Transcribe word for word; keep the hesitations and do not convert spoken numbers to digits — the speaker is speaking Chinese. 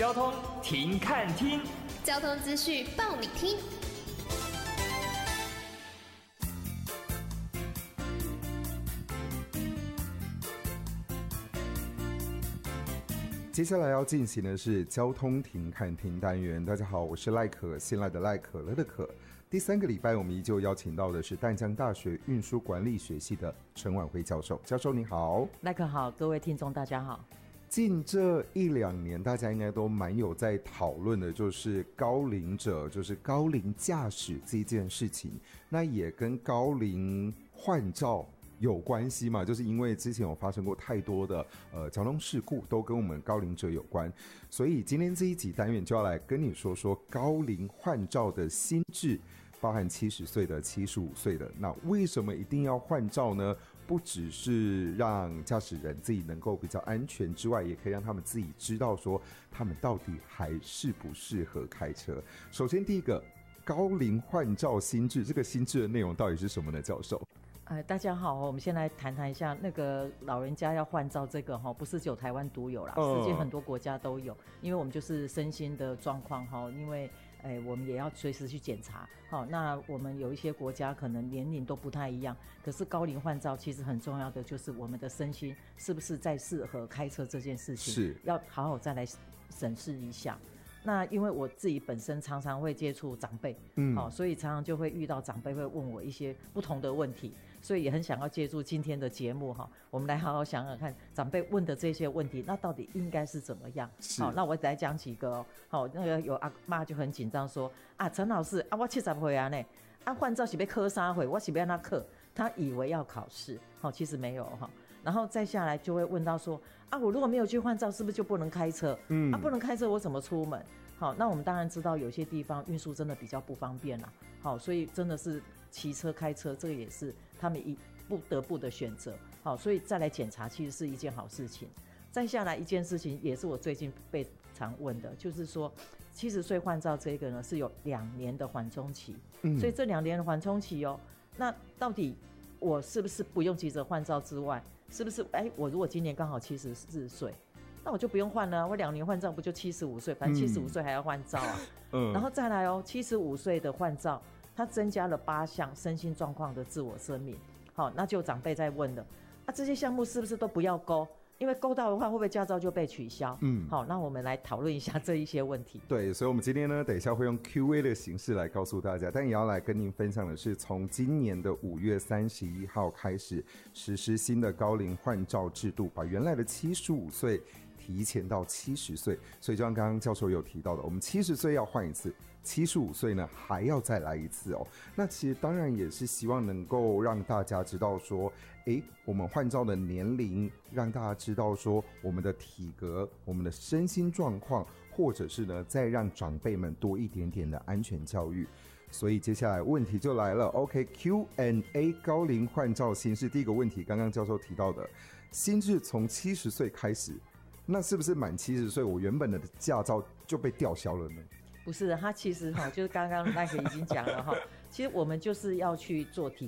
交通停看听， 交通资讯报你听。 接下来要进行的是交通停看听单元。大家好，我是赖可，信赖的赖，可乐的可。第三个礼拜我们依旧邀请到的是淡江大学运输管理学系的陈婉慧教授。教授你好。 赖可好，各位听众大家好。 近这一两年大家应该都蛮有在讨论的，就是高龄者，就是高龄驾驶这件事情，那也跟高龄换照有关系嘛，就是因为之前有发生过太多的呃交通事故，都跟我们高龄者有关，所以今天这一集单元就要来跟你说说高龄换照的新制，包含七十岁的、七十五岁的，那为什么一定要换照呢？不只是让驾驶人自己能够比较安全之外，也可以让他们自己知道说他们到底还适不适合开车。首先第一个，高龄换照新制，这个新制的内容到底是什么呢？教授？ 呃，大家好，我们先来谈谈一下那个老人家要换照这个哈，不是只有台湾独有啦，嗯、世界很多国家都有，因为我们就是身心的状况哈，因为哎，我们也要随时去检查。好，那我们有一些国家可能年龄都不太一样，可是高龄换照其实很重要的就是我们的身心是不是再适合开车这件事情，是要好好再来审视一下。那因为我自己本身常常会接触长辈，嗯，好、哦，所以常常就会遇到长辈会问我一些不同的问题，所以也很想要借助今天的节目哈，我们来好好想想看长辈问的这些问题，那到底应该是怎么样？好，那我来讲几个哦。好，那个有阿妈就很紧张说啊，陈老师啊，我七十岁啊呢，啊换照是要考三回，我是要那考，他以为要考试，好，其实没有哈。然后再下来就会问到说啊，我如果没有去换照，是不是就不能开车？嗯，啊，不能开车，我怎么出门？好，那我们当然知道有些地方运输真的比较不方便啦。好，所以真的是骑车开车，这个也是他们一不得不的选择。好，所以再来检查其实是一件好事情。再下来一件事情也是我最近被常问的，就是说七十岁换照这个呢是有两年的缓冲期，嗯，所以这两年的缓冲期哦，那到底我是不是不用急着换照之外，是不是哎，我如果今年刚好七十四岁，那我就不用换了，我两年换照不就七十五岁？反正七十五岁还要换照啊。嗯，然后再来哦，七十五岁的换照，它增加了八项身心状况的自我声明。好，那就有长辈在问了，啊，这些项目是不是都不要勾？因为勾到的话，会不会驾照就被取消？嗯，好，那我们来讨论一下这一些问题。 对，所以我们今天呢，等一下会用 Q A 的形式来告诉大家，但也要来跟您分享的是，从今年的五月三十一号开始实施新的高龄换照制度，把原来的七十五岁提前到七十岁，所以就像刚刚教授有提到的，我们七十岁要换一次，七十五岁呢还要再来一次哦。那其实当然也是希望能够让大家知道说，诶，我们换照的年龄，让大家知道说我们的体格、我们的身心状况，或者是呢再让长辈们多一点点的安全教育。所以接下来问题就来了 ，OK Q and A 高龄换照新制，第一个问题，刚刚教授提到的新制从七十岁开始。那是不是满七十岁，我原本的驾照就被吊销了呢？ 不是，他其实哈，就是刚刚赖克已经讲了哈，其实我们就是要去做体